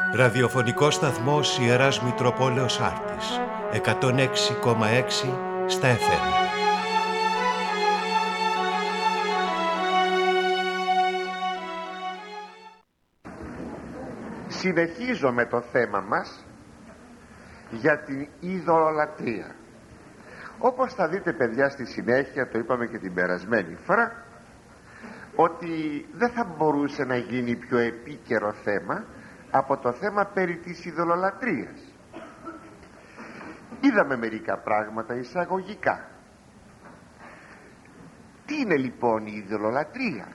Ραδιοφωνικός σταθμός Ιεράς Μητροπόλεως Άρτης, 106,6 στα FM. Συνεχίζω με το θέμα μας για την ειδωλολατρία. Όπως θα δείτε, παιδιά, στη συνέχεια, το είπαμε και την περασμένη φορά, ότι δεν θα μπορούσε να γίνει πιο επίκαιρο θέμα από το θέμα περί της ειδωλολατρίας. Είδαμε μερικά πράγματα εισαγωγικά. Τι είναι λοιπόν η ειδωλολατρία?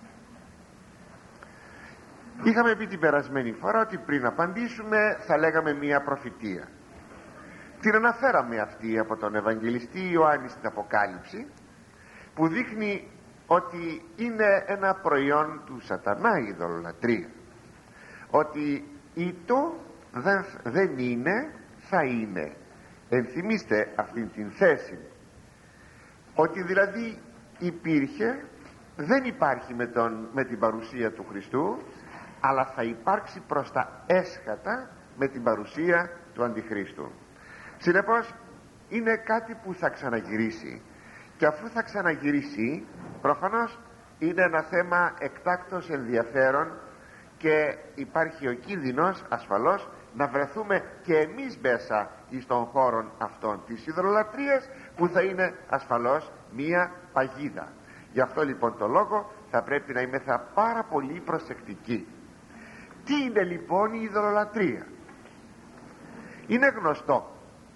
Είχαμε πει την περασμένη φορά ότι πριν απαντήσουμε θα λέγαμε μία προφητεία. Την αναφέραμε αυτή από τον Ευαγγελιστή Ιωάννη στην Αποκάλυψη, που δείχνει ότι είναι ένα προϊόν του σατανά η ειδωλολατρία. Ότι ήτο δεν είναι, θα είναι. Ενθυμίστε αυτήν την θέση. Ότι δηλαδή υπήρχε, δεν υπάρχει με την παρουσία του Χριστού, αλλά θα υπάρξει προς τα έσχατα με την παρουσία του Αντιχρίστου. Συνεπώς είναι κάτι που θα ξαναγυρίσει, και αφού θα ξαναγυρίσει, προφανώς είναι ένα θέμα εκτάκτως ενδιαφέρον, και υπάρχει ο κίνδυνος ασφαλώς να βρεθούμε και εμείς μέσα στον χώρο αυτών της ειδωλολατρίας, που θα είναι ασφαλώς μία παγίδα. Γι' αυτό λοιπόν το λόγο θα πρέπει να είμαστε πάρα πολύ προσεκτικοί. Τι είναι λοιπόν η ειδωλολατρία? Είναι γνωστό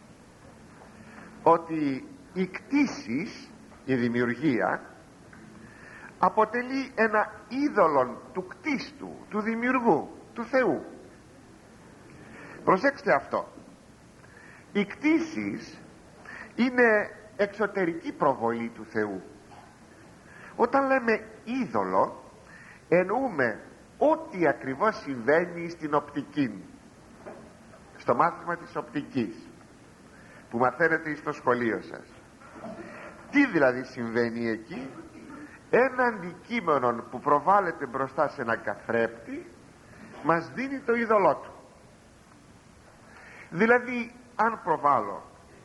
ότι η κτήσης, η δημιουργία, αποτελεί ένα είδωλο του κτίστου, του δημιουργού, του Θεού. Προσέξτε αυτό. Η κτήσης είναι εξωτερική προβολή του Θεού. Όταν λέμε είδωλο, εννοούμε ό,τι ακριβώς συμβαίνει στην οπτική, στο μάθημα της οπτικής που μαθαίνετε στο σχολείο σας. Τι δηλαδή συμβαίνει εκεί? Ένα αντικείμενο που προβάλλεται μπροστά σε ένα καθρέπτη μας δίνει το είδωλό του. Δηλαδή, αν προβάλλω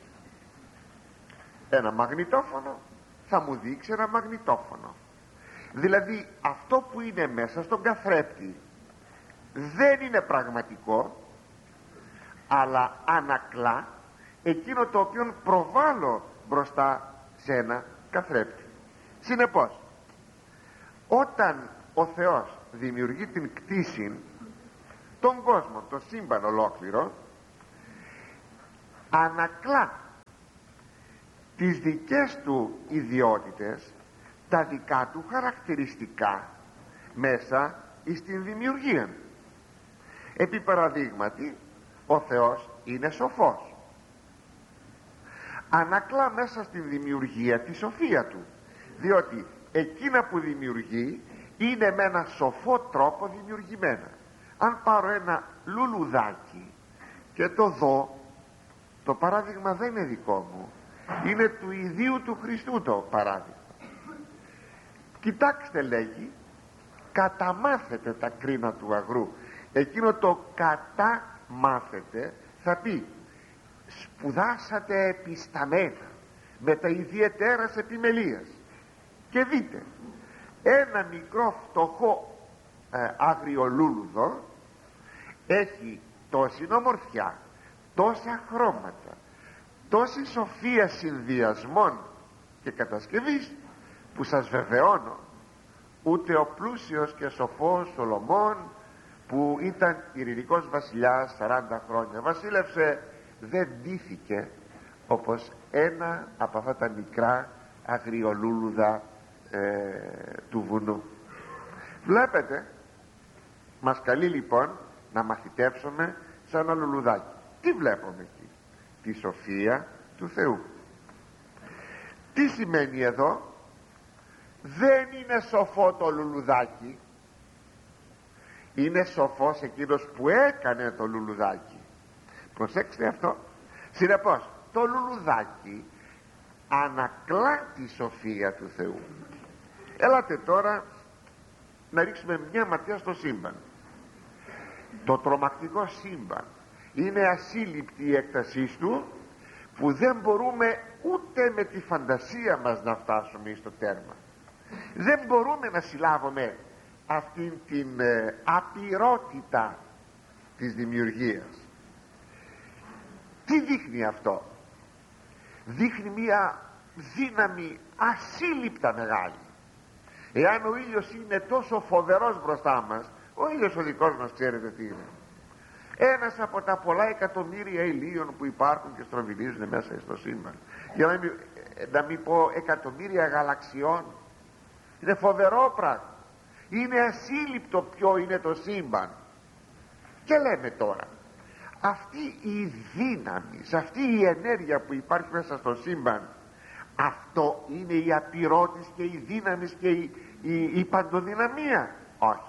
ένα μαγνητόφωνο, θα μου δείξει ένα μαγνητόφωνο. Δηλαδή αυτό που είναι μέσα στον καθρέπτη δεν είναι πραγματικό, αλλά ανακλά εκείνο το οποίο προβάλλω μπροστά σε ένα καθρέπτη. Συνεπώς, όταν ο Θεός δημιουργεί την κτήση, τον κόσμο, το σύμπαν ολόκληρο, ανακλά τις δικές του ιδιότητες, τα δικά του χαρακτηριστικά μέσα στην δημιουργία. Επί παραδείγματι, ο Θεός είναι σοφός. Ανακλά μέσα στην δημιουργία τη σοφία του, διότι εκείνα που δημιουργεί είναι με ένα σοφό τρόπο δημιουργημένα. Αν πάρω ένα λουλουδάκι και το δω, το παράδειγμα δεν είναι δικό μου, είναι του ιδίου του Χριστού το παράδειγμα. Κοιτάξτε, λέγει, καταμάθετε τα κρίνα του αγρού. Εκείνο το καταμάθετε θα πει σπουδάσατε επισταμένα με τα ιδιαιτέρας επιμελίας, και δείτε ένα μικρό φτωχό αγριολούλουδο έχει τόση ομορφιά, τόσα χρώματα, τόση σοφία συνδυασμών και κατασκευής, που σας βεβαιώνω ούτε ο πλούσιος και σοφός Σολομών, που ήταν ειρηνικός βασιλιάς, 40 χρόνια βασίλευσε, δεν ντύθηκε όπως ένα από αυτά τα μικρά αγριολούλουδα του βουνού. Βλέπετε, μας καλεί λοιπόν να μαθητεύσουμε σαν ένα λουλουδάκι. Τι βλέπουμε εκεί? Τη σοφία του Θεού. Τι σημαίνει εδώ? Δεν είναι σοφό το λουλουδάκι, είναι σοφός εκείνος που έκανε το λουλουδάκι. Προσέξτε αυτό. Συνεπώς, το λουλουδάκι ανακλά τη σοφία του Θεού. Έλατε τώρα να ρίξουμε μια ματιά στο σύμπαν. Το τρομακτικό σύμπαν είναι ασύλληπτη η έκτασή του, που δεν μπορούμε ούτε με τη φαντασία μας να φτάσουμε στο τέρμα. Δεν μπορούμε να συλλάβουμε αυτήν την απειρότητα της δημιουργίας. Τι δείχνει αυτό? Δείχνει μια δύναμη ασύλληπτα μεγάλη. Εάν ο ήλιος είναι τόσο φοβερός μπροστά μας, ο ήλιος ο δικός μας ξέρετε τι είναι? Ένας από τα πολλά εκατομμύρια ηλίων που υπάρχουν και στροβιλίζουν μέσα στο σύμπαν, για να μην πω εκατομμύρια γαλαξιών. Είναι φοβερό πράγμα. Είναι ασύλληπτο ποιο είναι το σύμπαν. Και λέμε τώρα, αυτή η δύναμη, αυτή η ενέργεια που υπάρχει μέσα στο σύμπαν, αυτό είναι η απειρότης και η δύναμη και η παντοδυναμία? Όχι.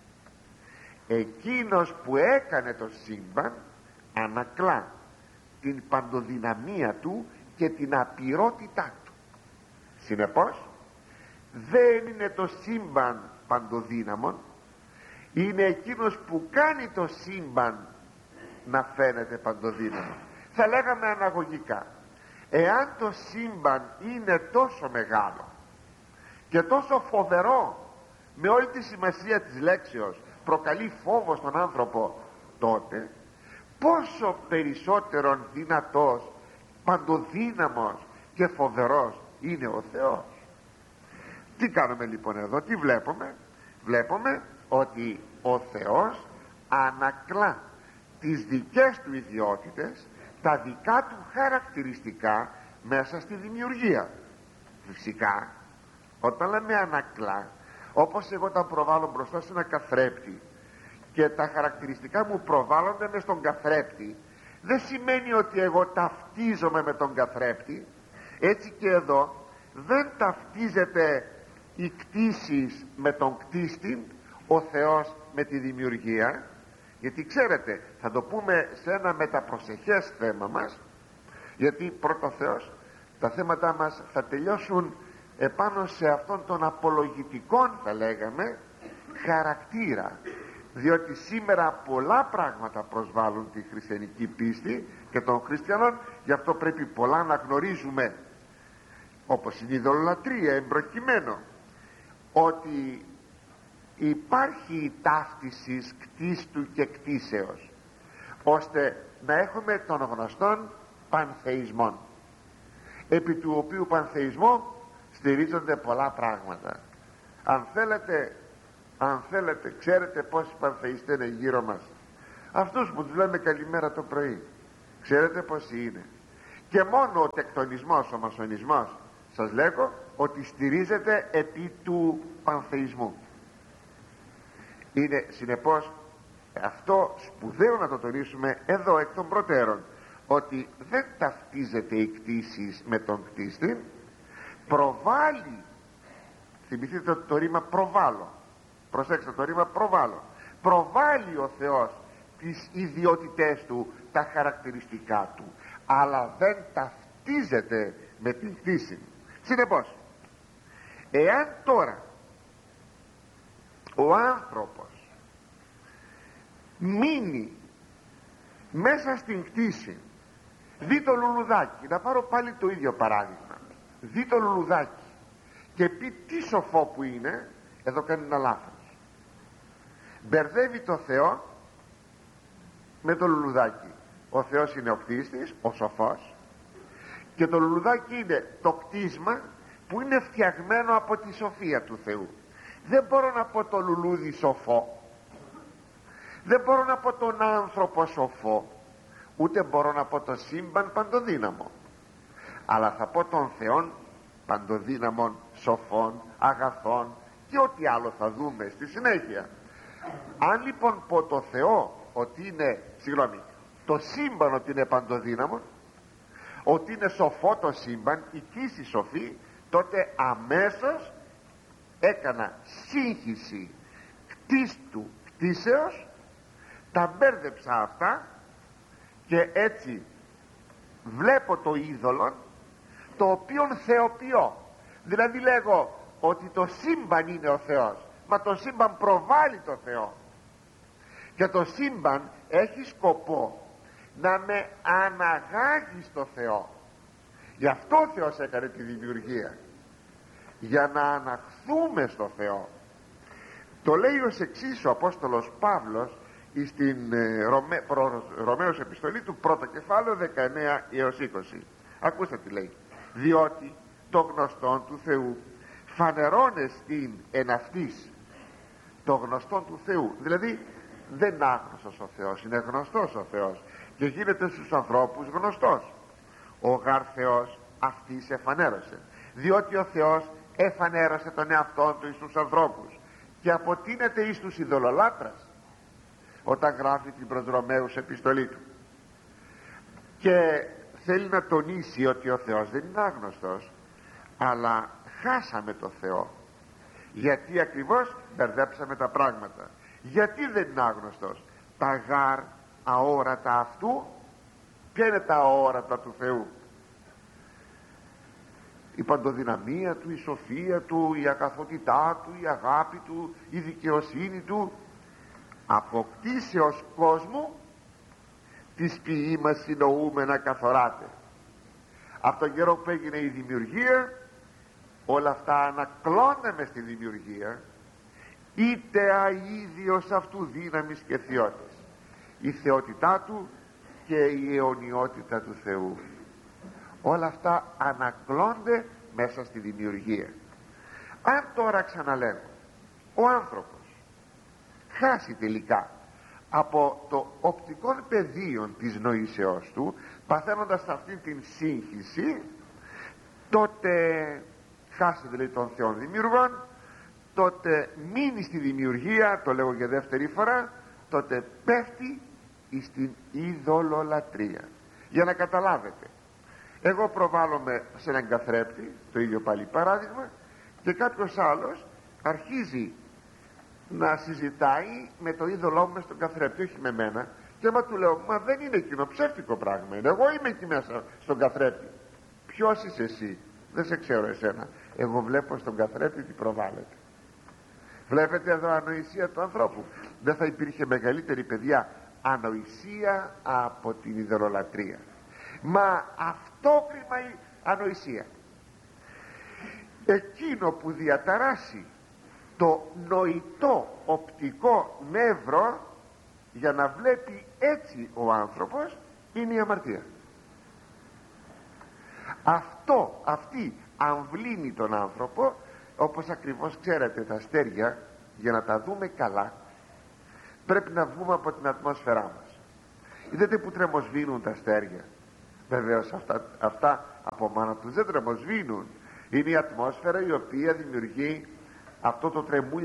Εκείνος που έκανε το σύμπαν ανακλά την παντοδυναμία του και την απειρότητά του. Συνεπώς δεν είναι το σύμπαν παντοδύναμον, είναι εκείνος που κάνει το σύμπαν να φαίνεται παντοδύναμο. Θα λέγαμε αναγωγικά, εάν το σύμπαν είναι τόσο μεγάλο και τόσο φοβερό, με όλη τη σημασία της λέξεως, προκαλεί φόβο στον άνθρωπο, τότε πόσο περισσότερον δυνατός, παντοδύναμος και φοβερός είναι ο Θεός. Τι κάνουμε λοιπόν εδώ? Τι βλέπουμε? Βλέπουμε ότι ο Θεός ανακλά τις δικές του ιδιότητες, τα δικά του χαρακτηριστικά μέσα στη δημιουργία. Φυσικά όταν λέμε ανακλά, όπως εγώ τα προβάλλω μπροστά σε ένα καθρέπτη και τα χαρακτηριστικά μου προβάλλονται μες στον καθρέπτη, δεν σημαίνει ότι εγώ ταυτίζομαι με τον καθρέπτη. Έτσι και εδώ δεν ταυτίζεται οι κτίσεις με τον κτίστη, ο Θεός με τη δημιουργία. Γιατί ξέρετε, θα το πούμε σε ένα μεταπροσεχές θέμα μας, γιατί πρώτο Θεός τα θέματα μας θα τελειώσουν επάνω σε αυτόν τον απολογητικό, θα λέγαμε, χαρακτήρα, διότι σήμερα πολλά πράγματα προσβάλλουν τη χριστιανική πίστη και των χριστιανών. Γι' αυτό πρέπει πολλά να γνωρίζουμε, όπως είναι η ειδωλολατρία εμπροκειμένο, ότι υπάρχει η ταύτιση κτίστου και κτίσεως, ώστε να έχουμε τον γνωστόν πανθεϊσμό, επί του οποίου πανθεϊσμό στηρίζονται πολλά πράγματα. Αν θέλετε ξέρετε πόσοι πανθεϊστές είναι γύρω μας? Αυτούς που τους λέμε καλημέρα το πρωί, ξέρετε πόσοι είναι? Και μόνο ο τεκτονισμός, ο μασονισμός, σας λέγω ότι στηρίζεται επί του πανθεϊσμού. Είναι συνεπώς αυτό σπουδαίο να το τονίσουμε εδώ εκ των προτέρων, ότι δεν ταυτίζεται η κτίση με τον κτίστη. Προβάλλει, θυμηθείτε το ρήμα προβάλλω, προσέξτε το ρήμα προβάλλω, προβάλλει ο Θεός τις ιδιότητές του, τα χαρακτηριστικά του, αλλά δεν ταυτίζεται με την κτίση. Συνεπώς, εάν τώρα ο άνθρωπος μείνει μέσα στην κτίση, δει το λουλουδάκι, να πάρω πάλι το ίδιο παράδειγμα, δει το λουλουδάκι και πει τι σοφό που είναι, εδώ κάνει ένα λάθος. Μπερδεύει το Θεό με το λουλουδάκι. Ο Θεός είναι ο κτίστης, ο σοφός, και το λουλουδάκι είναι το κτίσμα που είναι φτιαγμένο από τη σοφία του Θεού. Δεν μπορώ να πω το λουλούδι σοφό, δεν μπορώ να πω τον άνθρωπο σοφό, ούτε μπορώ να πω το σύμπαν παντοδύναμο, αλλά θα πω τον Θεόν παντοδύναμων, σοφών, αγαθών και ό,τι άλλο θα δούμε στη συνέχεια. Αν λοιπόν πω το Θεό ότι είναι, το σύμπαν ότι είναι παντοδύναμο, ότι είναι σοφό το σύμπαν, η κτήση σοφή, τότε αμέσως έκανα σύγχυση κτίστου κτίσεως, τα μπέρδεψα αυτά και έτσι βλέπω το είδωλο, το οποίον θεοποιώ. Δηλαδή λέγω ότι το σύμπαν είναι ο Θεός, μα το σύμπαν προβάλλει το Θεό, και το σύμπαν έχει σκοπό να με αναγάγει στο Θεό. Γι' αυτό ο Θεός έκανε τη δημιουργία, για να αναχθούμε στο Θεό. Το λέει ως εξής ο Απόστολος Παύλος στην Ρωμαίους επιστολή του, πρώτο κεφάλαιο, 19 έως 20. Ακούστε τι λέει: διότι το γνωστόν του Θεού φανερώνεστην εν αυτής. Το γνωστόν του Θεού, δηλαδή δεν είναι άγνωστος ο Θεός, είναι γνωστός ο Θεός και γίνεται στους ανθρώπους γνωστός. Ο γαρ Θεός αυτής εφανέρωσε, διότι ο Θεός εφανέρωσε τον εαυτόν του εις τους ανθρώπους και αποτείνεται εις τους ειδωλολάτρας, όταν γράφει την προς Ρωμαίους επιστολή του, και θέλει να τονίσει ότι ο Θεός δεν είναι άγνωστος, αλλά χάσαμε το Θεό. Γιατί ακριβώς μπερδέψαμε τα πράγματα? Γιατί δεν είναι άγνωστος? Τα γάρ αόρατα αυτού. Ποια είναι τα αόρατα του Θεού? Η παντοδυναμία του, η σοφία του, η αγαθότητά του, η αγάπη του, η δικαιοσύνη του. Αποκτήσεως κόσμου της ποιή μας συνοούμενα καθοράται. Από τον καιρό που έγινε η δημιουργία, όλα αυτά ανακλώναμε στη δημιουργία, είτε αίδιος αυτού δύναμης και θεότητας, η θεότητά του και η αιωνιότητα του Θεού. Όλα αυτά ανακλώνται μέσα στη δημιουργία. Αν τώρα, ξαναλέω, ο άνθρωπος χάσει τελικά από το οπτικό πεδίο της νοήσεώς του, παθαίνοντας αυτήν την σύγχυση, τότε χάσει δηλαδή τον Θεόν δημιουργών, τότε μείνει στη δημιουργία, το λέγω για δεύτερη φορά, τότε πέφτει στην ειδωλολατρία. Για να καταλάβετε, εγώ προβάλλομαι σε έναν καθρέπτη, το ίδιο πάλι παράδειγμα, και κάποιος άλλος αρχίζει να συζητάει με το είδωλό μου μες στον καθρέπτη, όχι με μένα, και άμα του λέω, μα δεν είναι εκείνο, ψεύτικο πράγμα είναι, εγώ είμαι εκεί μέσα στον καθρέπτη. Ποιος είσαι εσύ? Δεν σε ξέρω εσένα. Εγώ βλέπω στον καθρέπτη τι προβάλλεται. Βλέπετε εδώ ανοησία του ανθρώπου. Δεν θα υπήρχε μεγαλύτερη, παιδιά, ανοησία από την ειδωλολατρία. Μα αυτόκριμα η ανοησία, εκείνο που διαταράσει το νοητό οπτικό νεύρο για να βλέπει έτσι ο άνθρωπος, είναι η αμαρτία. Αυτή αμβλύνει τον άνθρωπο, όπως ακριβώς ξέρετε τα αστέρια, για να τα δούμε καλά πρέπει να βγούμε από την ατμόσφαιρά μας. Είδατε που τρεμοσβήνουν τα αστέρια? Βεβαίως αυτά από μάνα τους δεν τρεμοσβήνουν. Είναι η ατμόσφαιρα η οποία δημιουργεί αυτό το τρεμούλι